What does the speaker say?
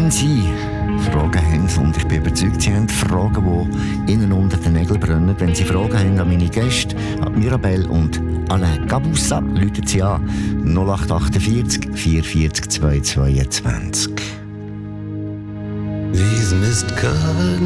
Wenn Sie Fragen haben, und ich bin überzeugt, Sie haben Fragen, die Ihnen unter den Nägeln brennen. Wenn Sie Fragen haben an meine Gäste, an Mirabelle und Alain Gabussa, rufen Sie an 0848 440 222. These mist-covered